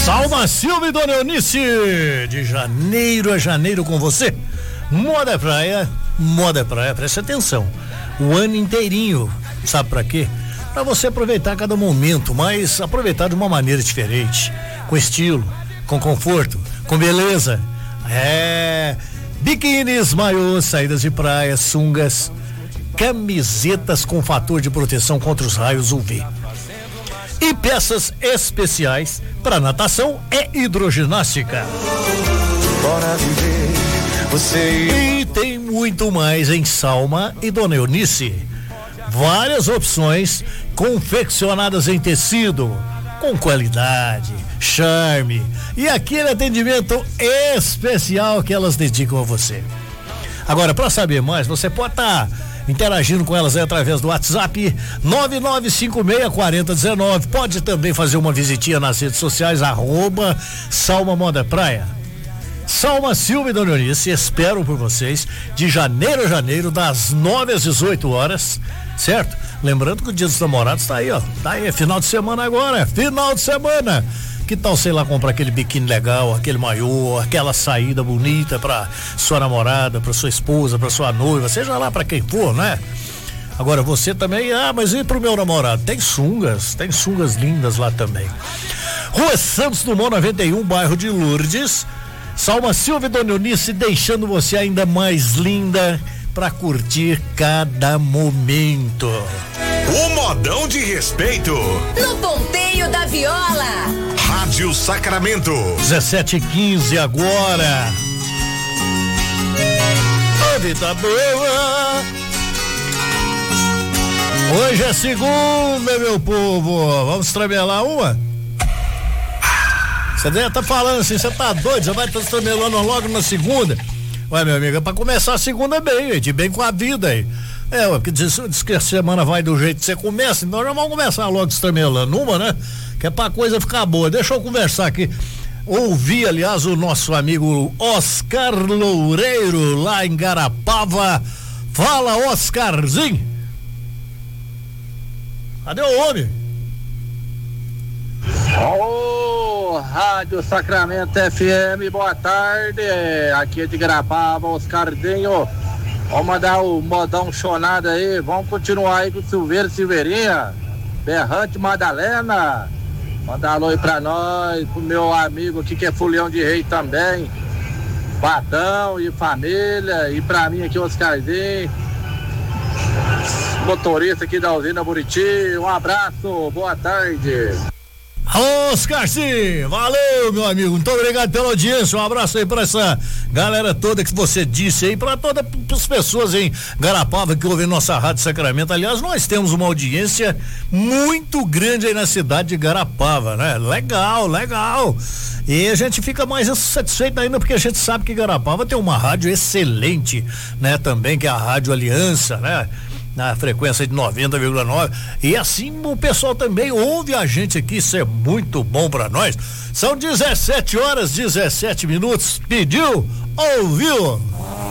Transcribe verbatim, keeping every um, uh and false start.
Salma Silva e Dona Eunice, de janeiro a janeiro com você. Moda Praia, Moda Praia, preste atenção. O ano inteirinho, sabe pra quê? Pra você aproveitar cada momento, mas aproveitar de uma maneira diferente, com estilo, com conforto, com beleza. É, biquínis, maiôs, saídas de praia, sungas, camisetas com fator de proteção contra os raios U V. E peças especiais para natação e hidroginástica. Bora viver, você... E tem muito mais em Salma e Dona Eunice. Várias opções confeccionadas em tecido, com qualidade, charme e aquele atendimento especial que elas dedicam a você. Agora, para saber mais, você pode estar tá interagindo com elas aí através do WhatsApp nove nove cinco seis quatro zero um nove. Pode também fazer uma visitinha nas redes sociais, arroba Salma Moda Praia. Salma Silva e Dona Eunice esperam por vocês de janeiro a janeiro, das nove às dezoito horas, certo? Lembrando que o Dia dos Namorados tá aí, ó. Tá aí, é final de semana agora, é final de semana. Que tal, sei lá, comprar aquele biquíni legal, aquele maiô, aquela saída bonita pra sua namorada, pra sua esposa, pra sua noiva, seja lá pra quem for, né? Agora você também, ah, mas e pro meu namorado? Tem sungas, tem sungas lindas lá também. Rua Santos Dumont noventa e um, bairro de Lourdes. Salma Silva e Dona Eunice deixando você ainda mais linda pra curtir cada momento. O modão de respeito no Ponteio da Viola. Rádio Sacramento. dezessete e quinze agora. Ô, vida boa. Hoje é segunda, meu povo. Vamos estremelar uma? Você deve estar tá falando assim, você tá doido? Você vai estar tá estremelando logo na segunda? Ué, meu amigo, é pra começar a segunda bem, de bem com a vida aí. É, porque diz, diz que a semana vai do jeito que você começa, então já vamos começar logo estremelando uma, né? Que é pra coisa ficar boa. Deixa eu conversar aqui. Ouvi, aliás, o nosso amigo Oscar Loureiro, lá em Garapava. Fala, Oscarzinho. Cadê o homem? Ô, Rádio Sacramento F M, boa tarde. Aqui é de Garapava, Oscarzinho. Vamos mandar o modão chonado aí. Vamos continuar aí com o Silveira Silveirinha, Berrante Madalena. Mandar alô aí pra nós, pro meu amigo aqui que é Fulião de Rei também, Badão e família, e pra mim aqui o Oscarzinho, motorista aqui da usina Buriti. Um abraço, boa tarde. Alô, Oscarzinho, valeu, meu amigo, muito obrigado pela audiência, um abraço aí pra essa galera toda que você disse aí, pra todas as pessoas em Garapava que ouvem nossa Rádio Sacramento. Aliás, nós temos uma audiência muito grande aí na cidade de Garapava, né? Legal, legal. E a gente fica mais satisfeito ainda porque a gente sabe que Garapava tem uma rádio excelente, né? Também, que é a Rádio Aliança, né? Na frequência de noventa vírgula nove, e assim o pessoal também ouve a gente aqui, isso é muito bom pra nós. São dezessete horas, dezessete minutos, pediu, ouviu.